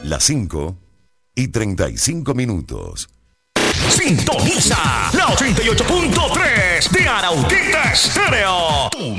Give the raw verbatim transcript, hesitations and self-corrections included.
Las cinco y treinta y cinco minutos. Sintoniza la ochenta y ocho punto tres de Arauquita Estéreo. Tu